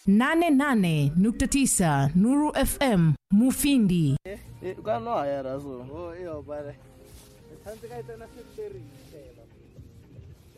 88.9 Nuru FM Mufindi. Kano haya razo. Oh iyo bare. Tsanti kaita na 50 ring.